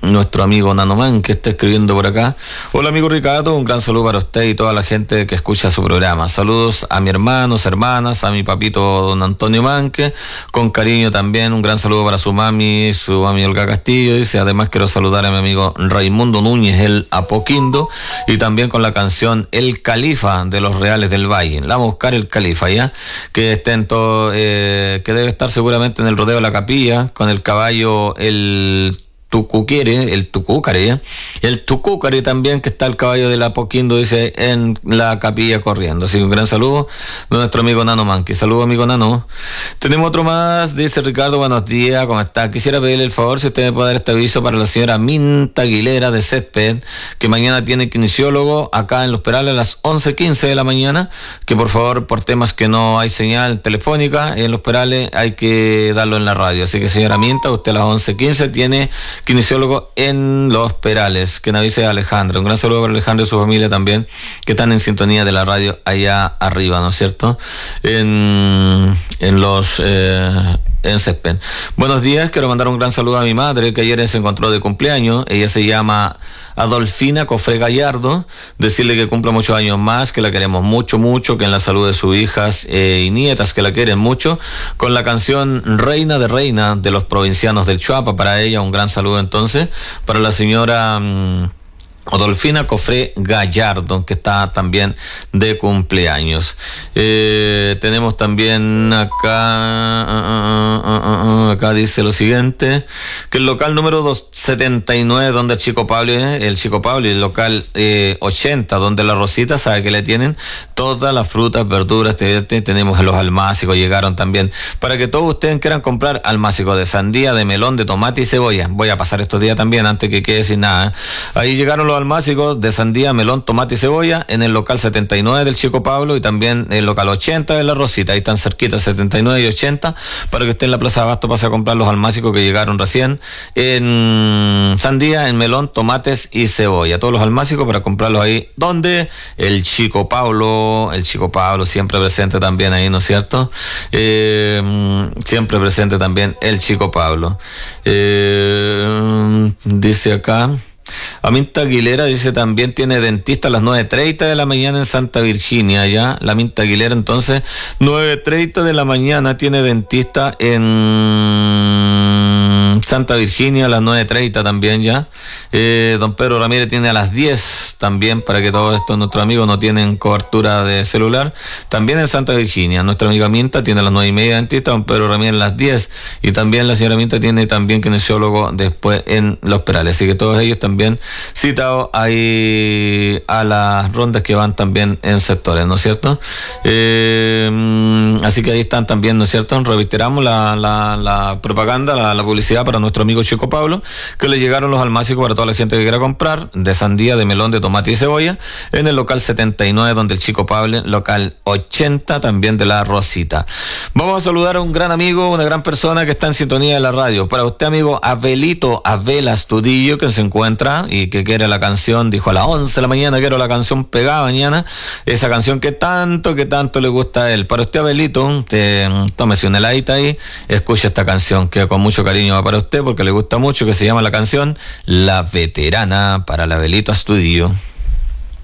nuestro amigo Nanoman, que está escribiendo por acá. Hola, amigo Ricardo, un gran saludo para usted y toda la gente que escucha su programa. Saludos a mi hermanos, hermanas, a mi papito don Antonio Manque, con cariño también. Un gran saludo para su mami Olga Castillo. Dice, además quiero saludar a mi amigo Raimundo Núñez, el Apoquindo, y también con la canción El Califa de los Reales del Valle. La vamos a buscar, El Califa, ya, que esté en todo, que debe estar seguramente en el rodeo de la Capilla, con el caballo, el Tucúcare también, que está el caballo del Apoquindo, dice, en la Capilla corriendo. Así que un gran saludo de nuestro amigo Nano Manqui. Saludos, amigo Nano. Tenemos otro más, dice Ricardo, buenos días, ¿cómo está? Quisiera pedirle el favor si usted me puede dar este aviso para la señora Minta Aguilera de Césped, que mañana tiene kinesiólogo acá en Los Perales a las 11:15 de la mañana, que por favor, por temas que no hay señal telefónica en Los Perales, hay que darlo en la radio. Así que, señora Minta, usted a las 11:15 tiene kinesiólogo en Los Perales, que nos dice Alejandro. Un gran saludo para Alejandro y su familia también, que están en sintonía de la radio allá arriba, ¿no es cierto? En Césped. Buenos días, quiero mandar un gran saludo a mi madre, que ayer se encontró de cumpleaños. Ella se llama Adolfina Cofré Gallardo. Decirle que cumpla muchos años más, que la queremos mucho, mucho, que en la salud de sus hijas y nietas, que la quieren mucho, con la canción Reina de los provincianos del Chuapa. Para ella un gran saludo entonces, para la señora Adolfina Cofré Gallardo, que está también de cumpleaños. Tenemos también acá dice lo siguiente, que el local número 279, donde el Chico Pablo, y el local 80, donde la Rosita, sabe que le tienen todas las frutas, verduras. Tenemos los almácigos, llegaron también, para que todos ustedes quieran comprar almácigos de sandía, de melón, de tomate y cebolla. Voy a pasar estos días también, antes que quede sin nada. Ahí llegaron los almácigos de sandía, melón, tomate y cebolla en el local 79 del Chico Pablo, y también el local 80 de la Rosita. Ahí están cerquita, 79 y 80, para que usted en la Plaza de Abasto pase a comprar los almácigos que llegaron recién en sandía, en melón, tomates y cebolla. Todos los almácigos para comprarlos ahí, donde el Chico Pablo siempre presente también ahí, ¿no es cierto? Siempre presente también el Chico Pablo. Dice acá, Aminta Aguilera dice, también tiene dentista a las 9:30 de la mañana en Santa Virginia, ya. La Aminta Aguilera, entonces, 9:30 de la mañana tiene dentista en Santa Virginia a las 9:30 también, ya. Don Pedro Ramírez tiene a las 10 también, para que todos estos nuestros amigos no tienen cobertura de celular, también en Santa Virginia. Nuestra amiga Minta tiene a las 9:30 dentista, don Pedro Ramírez a las 10, y también la señora Minta tiene también kinesiólogo después en Los Perales. Así que todos ellos también citados ahí a las rondas que van también en sectores, ¿no es cierto? Así que ahí están también, ¿no es cierto? Reiteramos la propaganda, la publicidad para nuestro amigo Chico Pablo, que le llegaron los almácigos para toda la gente que quiera comprar, de sandía, de melón, de tomate y cebolla, en el local 79 donde el Chico Pablo, local 80 también de la Rosita. Vamos a saludar a un gran amigo, una gran persona que está en sintonía de la radio. Para usted, amigo Abelito Abel Astudillo, que se encuentra y que quiere la canción, dijo a las 11 de la mañana, quiero la canción pegada mañana, esa canción que tanto le gusta a él. Para usted, Abelito, tómese una heladita ahí, escuche esta canción que con mucho cariño va para usted, porque le gusta mucho, que se llama la canción La Veterana, para el Abelito Astudillo.